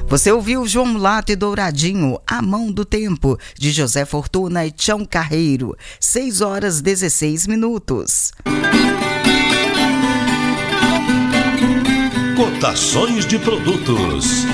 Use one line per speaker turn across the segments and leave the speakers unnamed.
Você ouviu João Mulato e Douradinho, A Mão do Tempo, de José Fortuna e Tião Carreiro, 6h16.
Cotações de produtos.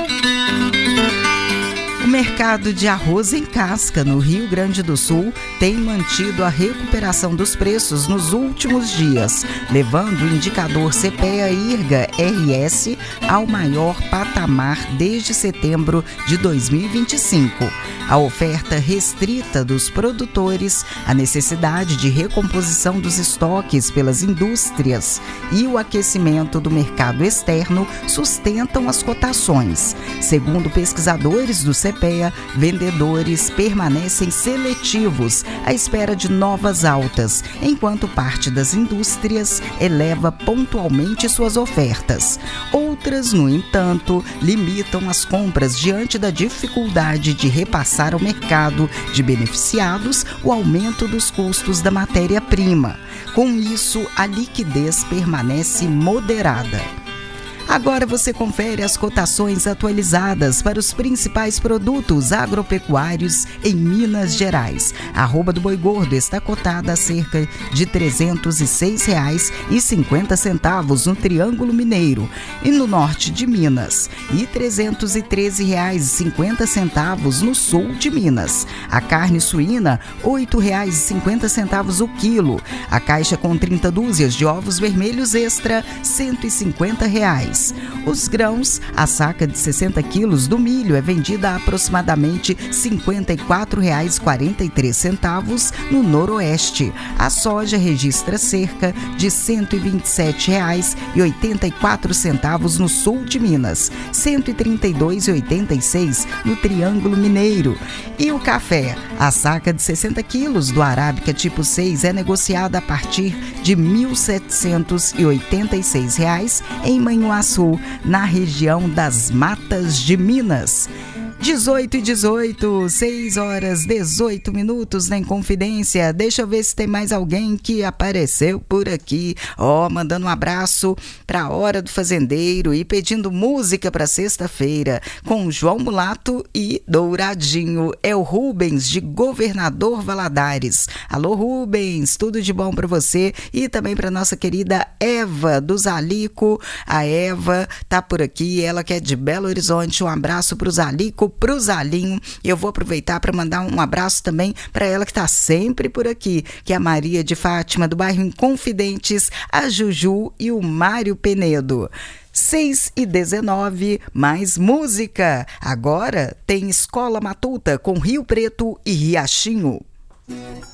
O mercado de arroz em casca no Rio Grande do Sul tem mantido a recuperação dos preços nos últimos dias, levando o indicador CPEA-IRGA-RS ao maior patamar desde setembro de 2025. A oferta restrita dos produtores, a necessidade de recomposição dos estoques pelas indústrias e o aquecimento do mercado externo sustentam as cotações. Segundo pesquisadores do CPEA, vendedores permanecem seletivos à espera de novas altas, enquanto parte das indústrias eleva pontualmente suas ofertas. Outras, no entanto, limitam as compras diante da dificuldade de repassar ao mercado de beneficiados o aumento dos custos da matéria-prima. Com isso, a liquidez permanece moderada. Agora você confere as cotações atualizadas para os principais produtos agropecuários em Minas Gerais. A arroba do boi gordo está cotada a cerca de R$ 306,50 no Triângulo Mineiro e no norte de Minas e R$ 313,50 no sul de Minas. A carne suína, R$ 8,50 o quilo. A caixa com 30 dúzias de ovos vermelhos extra, R$ 150. Os grãos, a saca de 60 quilos do milho é vendida a aproximadamente R$ 54,43 no noroeste. A soja registra cerca de R$ 127,84 no sul de Minas, R$ 132,86 no Triângulo Mineiro. E o café, a saca de 60 quilos do Arábica tipo 6 é negociada a partir de R$ 1.786 em Manhuaçu, na região das Matas de Minas. 18h18, 6h18 na Inconfidência. Deixa eu ver se tem mais alguém que apareceu por aqui. Mandando um abraço para a Hora do Fazendeiro e pedindo música para sexta-feira com João Mulato e Douradinho. É o Rubens, de Governador Valadares. Alô, Rubens, tudo de bom para você e também para nossa querida Eva do Zalico. A Eva tá por aqui, ela que é de Belo Horizonte. Um abraço para o Zalico, para o Zalinho. Eu vou aproveitar para mandar um abraço também para ela que está sempre por aqui, que é a Maria de Fátima, do bairro Inconfidentes, a Juju e o Mário Penedo. 6h19, mais música. Agora tem Escola Matuta com Rio Preto e Riachinho.